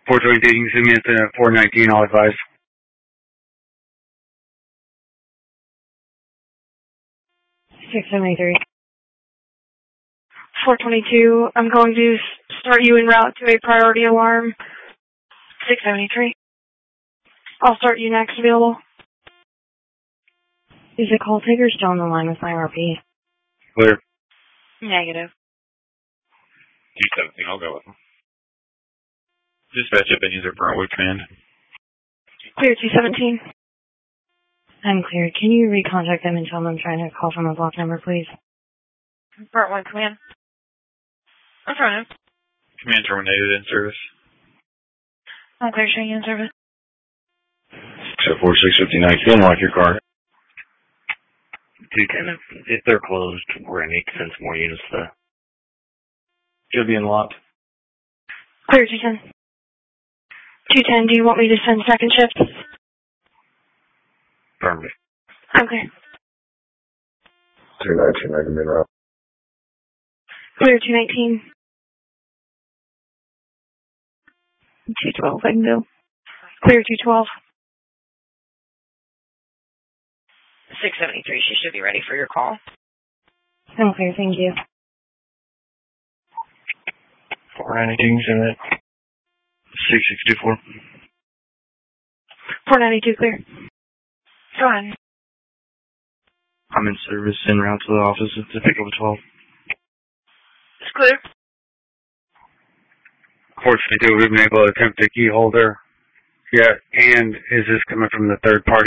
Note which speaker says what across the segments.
Speaker 1: 422, you can send me at 419, I'll advise.
Speaker 2: $673. 422, I'm going to start you en route to a priority alarm. 673. I'll start you next available. Is the call taker still on the line with my RP?
Speaker 1: Clear.
Speaker 2: Negative.
Speaker 3: 217, I'll go with them. Dispatch up and user Brentwood command.
Speaker 2: Clear 217. I'm clear. Can you recontact them and tell them I'm trying to call from a block number, please?
Speaker 4: Brentwood command. I'm trying.
Speaker 3: Command terminated in service.
Speaker 4: I'm clear, showing you in service.
Speaker 3: 604-659, can unlock your car.
Speaker 5: 210, if they're closed, we're going to need to send some more units to the... Should be unlocked.
Speaker 2: Clear 210. 210, do you want me to send second shift?
Speaker 5: Affirmative.
Speaker 2: I'm clear.
Speaker 6: 219, I can be around.
Speaker 2: Clear 219. 212, I can go. Clear 212.
Speaker 4: 673, she should be ready for your call.
Speaker 2: I'm clear, thank you.
Speaker 5: 492, send that. 6624.
Speaker 2: 492, clear.
Speaker 4: Go ahead.
Speaker 5: I'm in service en route to the office to pick up a 12.
Speaker 4: It's clear.
Speaker 1: 422, we've been able to attempt a key holder. Yeah, and is this coming from the third party?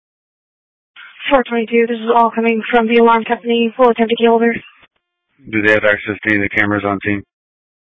Speaker 2: 422, this is all coming from the alarm company. Full attempt to key holder.
Speaker 1: Do they have access to any of the cameras on scene?